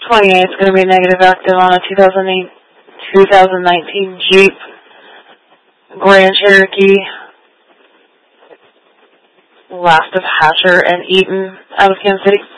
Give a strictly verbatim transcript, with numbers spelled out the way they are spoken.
twenty-eight is going to be negative active on a two thousand eight, two thousand nineteen Jeep Grand Cherokee. Last of Hatcher and Eaton out of Kansas City.